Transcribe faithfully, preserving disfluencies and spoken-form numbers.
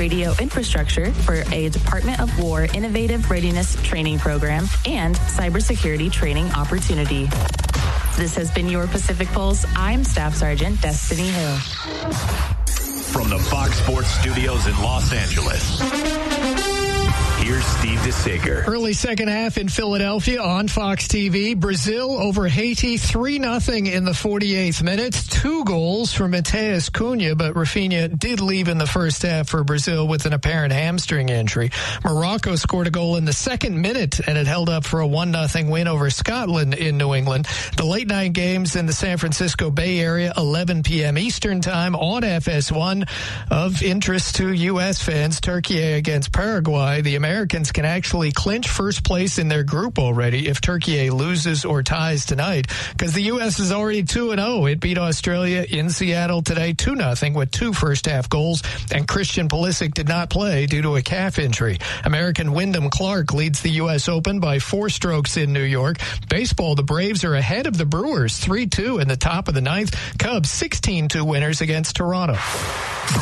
radio infrastructure for a Department of War Innovative Readiness Training Program and cybersecurity training opportunity. This has been your Pacific Pulse. I'm Staff Sergeant Destiny Hill. From the Fox Sports Studios in Los Angeles, here's Steve DeSager. Early second half in Philadelphia on Fox T V. Brazil over Haiti three nothing in the forty-eighth minute. Two goals for Mateus Cunha, but Rafinha did leave in the first half for Brazil with an apparent hamstring injury. Morocco scored a goal in the second minute, and it held up for a one nothing win over Scotland in New England. The late night games in the San Francisco Bay Area, eleven p.m. Eastern time on F S one. Of interest to U S fans, Turkey against Paraguay. The Americans can actually clinch first place in their group already if Turkey loses or ties tonight, because the U S is already two and oh. It beat Australia in Seattle today two nothing with two first-half goals, and Christian Pulisic did not play due to a calf injury. American Wyndham Clark leads the U S Open by four strokes in New York. Baseball, the Braves are ahead of the Brewers three two in the top of the ninth. Cubs sixteen two winners against Toronto.